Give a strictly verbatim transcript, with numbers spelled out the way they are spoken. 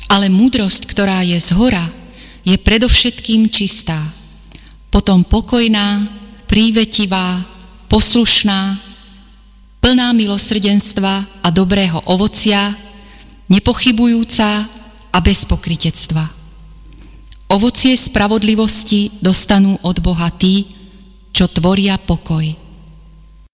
Ale múdrosť, ktorá je zhora, je predovšetkým čistá, potom pokojná, prívetivá, poslušná, plná milosrdenstva a dobrého ovocia, nepochybujúca a bez pokrytectva. Ovocie spravodlivosti dostanú od Boha tí, čo tvoria pokoj.